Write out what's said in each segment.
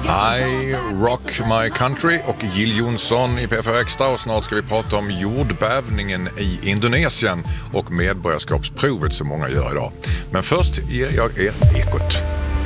I Rock My Country och Jill Johnson i PFR Extra, och snart ska vi prata om jordbävningen i Indonesien och medborgarskapsprovet som många gör idag. Men först ger jag er Ekot.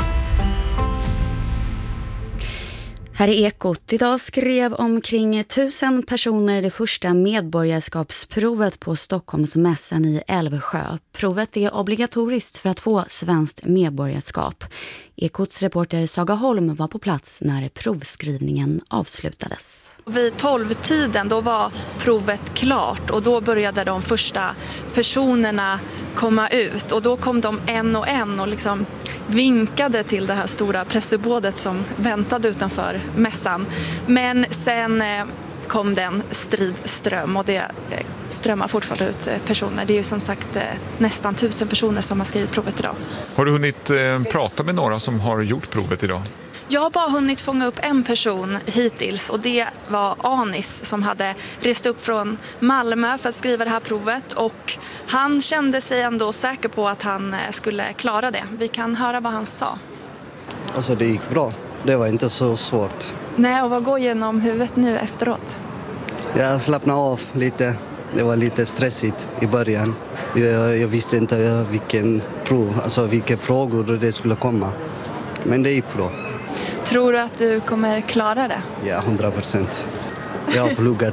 Här är Ekot. Idag skrev omkring 1000 personer det första medborgarskapsprovet på Stockholmsmässan i Älvsjö. Provet är obligatoriskt för att få svenskt medborgarskap. Ekots reporter Saga Holm var på plats när provskrivningen avslutades. Vid 12-tiden då var provet klart och då började de första personerna komma ut. Och då kom de en och liksom vinkade till det här stora pressuppbådet som väntade utanför mässan. Men sen kom den stridström och det strömmar fortfarande ut personer. Det är ju som sagt nästan 1000 personer som har skrivit provet idag. Har du hunnit prata med några som har gjort provet idag? Jag har bara hunnit fånga upp en person hittills och det var Anis som hade rest upp från Malmö för att skriva det här provet, och han kände sig ändå säker på att han skulle klara det. Vi kan höra vad han sa. Alltså det gick bra. Det var inte så svårt. Nej, och vad går genom huvudet nu efteråt? Jag slappnade av lite. Det var lite stressigt i början. Jag visste inte vilka frågor det skulle komma. Men det gick bra. Tror du att du kommer klara det? Ja, 100%. Jag har pluggat.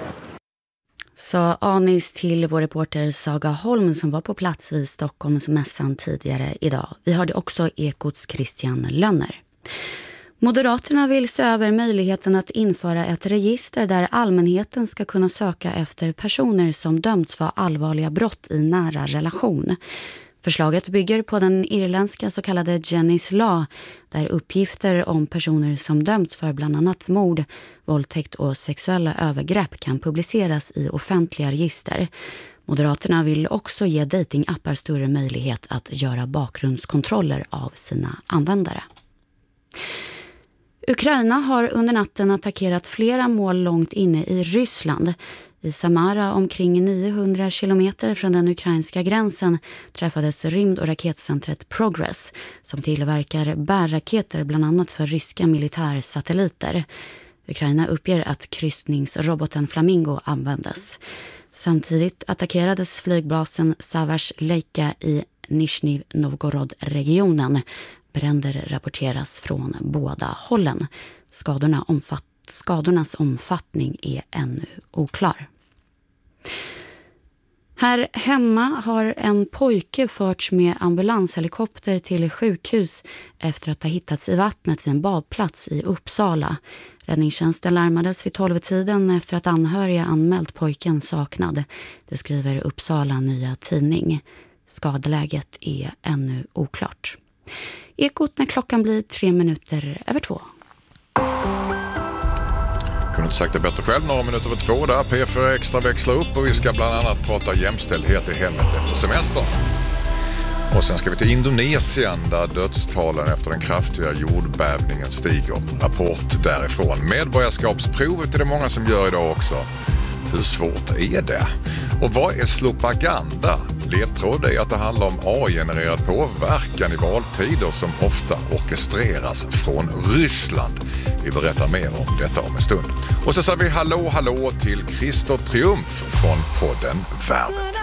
Sa Anis till vår reporter Saga Holm som var på plats vid Stockholmsmässan tidigare idag. Vi hörde också Ekots Christian Lönner. Moderaterna vill se över möjligheten att införa ett register där allmänheten ska kunna söka efter personer som dömts för allvarliga brott i nära relation. Förslaget bygger på den irländska så kallade Jennys Law, där uppgifter om personer som dömts för bland annat mord, våldtäkt och sexuella övergrepp kan publiceras i offentliga register. Moderaterna vill också ge datingappar större möjlighet att göra bakgrundskontroller av sina användare. Ukraina har under natten attackerat flera mål långt inne i Ryssland. I Samara, omkring 900 kilometer från den ukrainska gränsen, träffades rymd- och raketcentret Progress som tillverkar bärraketer bland annat för ryska militärsatelliter. Ukraina uppger att kryssningsroboten Flamingo användes. Samtidigt attackerades flygbasen Savars-Leika i Nizhny Novgorod-regionen. Bränder rapporteras från båda hållen. Skadornas omfattning är ännu oklar. Här hemma har en pojke förts med ambulanshelikopter till sjukhus efter att ha hittats i vattnet vid en badplats i Uppsala. Räddningstjänsten larmades vid 12-tiden efter att anhöriga anmält pojken saknad. Det skriver Uppsala Nya Tidning. Skadeläget är ännu oklart. Ekot när klockan blir 2:03. Kunde inte sagt det bättre själv, några minuter över 2 där. PFR Extra växlar upp och vi ska bland annat prata jämställdhet i hemmet efter semestern. Och sen ska vi till Indonesien där dödstalen efter den kraftiga jordbävningen stiger. Rapport därifrån. Medborgarskapsprovet är det många som gör idag också. Hur svårt är det? Och vad är slopaganda? Ledtråd är att det handlar om AI-genererad påverkan i valtider som ofta orkestreras från Ryssland. Vi berättar mer om detta om en stund. Och så säger vi hallå till Christer Triumf från podden Värvet.